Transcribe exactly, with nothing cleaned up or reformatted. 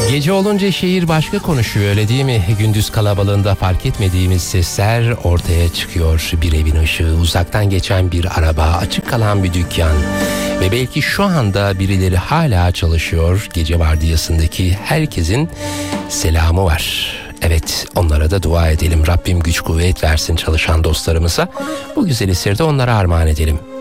Gece olunca şehir başka konuşuyor, öyle değil mi? Gündüz kalabalığında fark etmediğimiz sesler ortaya çıkıyor. Bir evin ışığı, uzaktan geçen bir araba, açık kalan bir dükkan. Ve belki şu anda birileri hala çalışıyor. Gece vardiyasındaki herkesin selamı var. Evet, onlara da dua edelim. Rabbim güç kuvvet versin çalışan dostlarımıza. Bu güzel eseri de onlara armağan edelim.